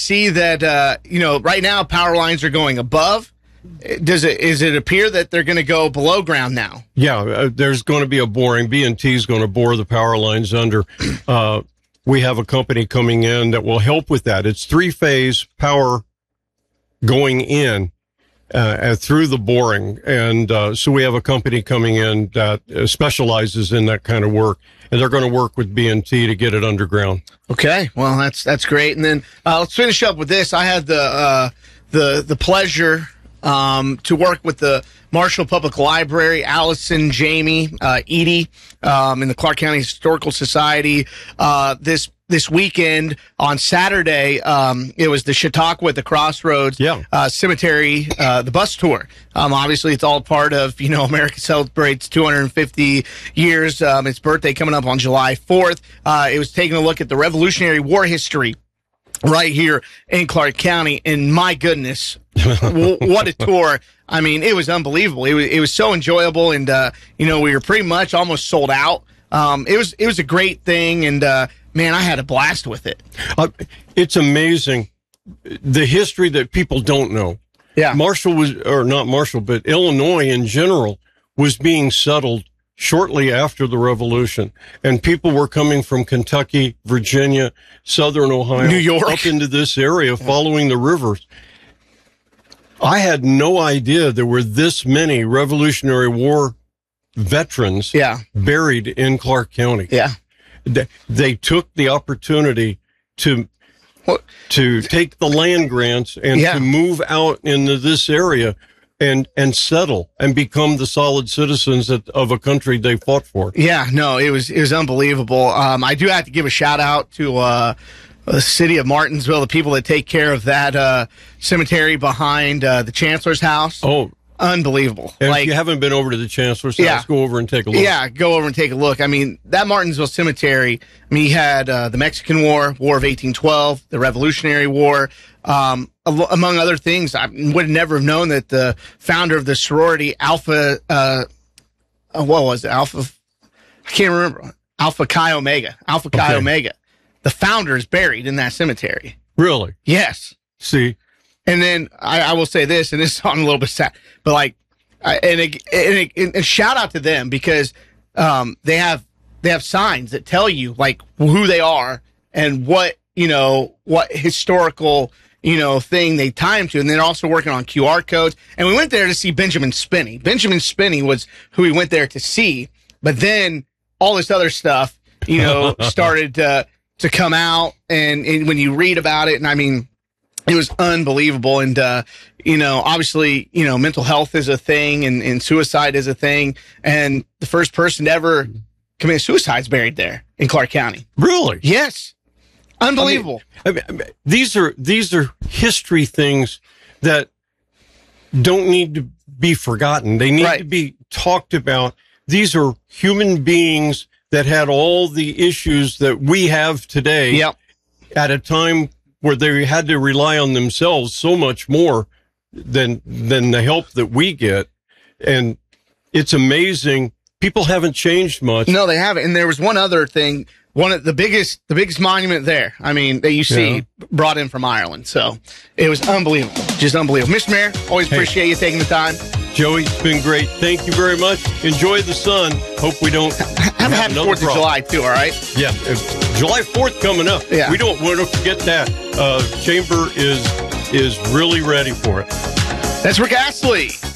see that, right now power lines are going above. Is it appear that they're going to go below ground now? Yeah, there's going to be a boring. B&T is going to bore the power lines under. We have a company coming in that will help with that. It's 3-phase power going in through the boring. And so we have a company coming in that specializes in that kind of work. And they're going to work with B&T to get it underground. Okay, well, that's great. And then let's finish up with this. I had the pleasure to work with the Marshall Public Library, Allison, Jamie, Edie, in the Clark County Historical Society. This weekend on Saturday, it was the Chautauqua at the Crossroads Cemetery, the bus tour. Obviously, it's all part of, America celebrates 250 years. Its birthday coming up on July 4th. It was taking a look at the Revolutionary War history right here in Clark County. And my goodness, what a tour. I mean, it was unbelievable. It was so enjoyable. And, we were pretty much almost sold out. It was a great thing. And, man, I had a blast with it. It's amazing the history that people don't know. Yeah. But Illinois in general was being settled shortly after the Revolution. And people were coming from Kentucky, Virginia, Southern Ohio, New York, up into this area following the rivers. I had no idea there were this many Revolutionary War veterans buried in Clark County. Yeah. They took the opportunity to take the land grants and to move out into this area and settle and become the solid citizens of a country they fought for. Yeah, no, it was unbelievable. I do have to give a shout out to the city of Martinsville, the people that take care of that cemetery behind the Chancellor's house. Oh, unbelievable. And if you haven't been over to the Chancellor's house, go over and take a look. Yeah, go over and take a look. I mean, that Martinsville Cemetery, you had the Mexican War of 1812, the Revolutionary War, among other things. I would never have known that the founder of the sorority, Alpha, what was it? Alpha, I can't remember. Alpha Chi Omega. Omega. The founder is buried in that cemetery. Really? Yes. See? And then I will say this, and this is on a little bit sad, but and shout out to them because they have signs that tell you who they are and what historical thing they tie them to, and they're also working on QR codes. And we went there to see Benjamin Spinney. Benjamin Spinney was who we went there to see, but then all this other stuff started to come out, and when you read about it, and I mean, it was unbelievable. And, obviously, mental health is a thing and suicide is a thing. And the first person to ever commit suicide is buried there in Clark County. Really? Yes. Unbelievable. I mean, these are history things that don't need to be forgotten. They need to be talked about. These are human beings that had all the issues that we have today at a time where they had to rely on themselves so much more than the help that we get. And it's amazing. People haven't changed much. No, they haven't. And there was one other thing, one of the biggest monument there. I mean, that you see brought in from Ireland. So it was unbelievable. Just unbelievable. Mr. Mayor, always appreciate you taking the time. Joey, it's been great. Thank you very much. Enjoy the sun. Hope we don't have a happy 4th of July too, all right? Yeah. July 4th coming up. Yeah. We don't want to forget that. Chamber is really ready for it. That's Rick Astley.